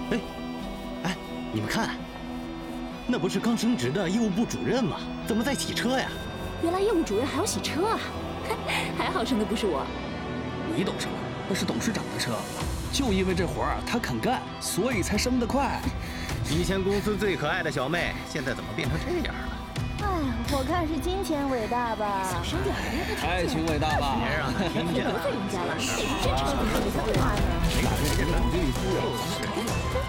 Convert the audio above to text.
哎，哎，你们看，那不是刚升职的业务部主任吗？怎么在洗车呀？ 原来业务主任还要洗车啊！还好升的不是我。 你懂什么？那是董事长的车。就因为这活儿他肯干，所以才升得快。 以前公司最可爱的小妹，现在怎么变成这样了？ 哎，我看是金钱伟大吧。 小声点，人家不听见。 爱情伟大吧？ 别让他听见了。 得罪人家了，你得是真诚的，你才不怕呢。 谁敢跟人家总经理私人？